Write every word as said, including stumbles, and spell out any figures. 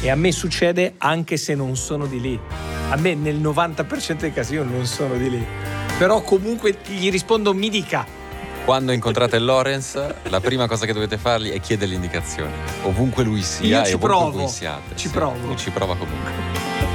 E a me succede anche se non sono di lì. A me nel novanta per cento dei casi io non sono di lì. Però comunque gli rispondo mi dica. Quando incontrate Lawrence, la prima cosa che dovete fargli è chiedere le indicazioni. Ovunque lui sia Io ci e ovunque provo. voi siate. Ci Sì, provo. Ci prova comunque.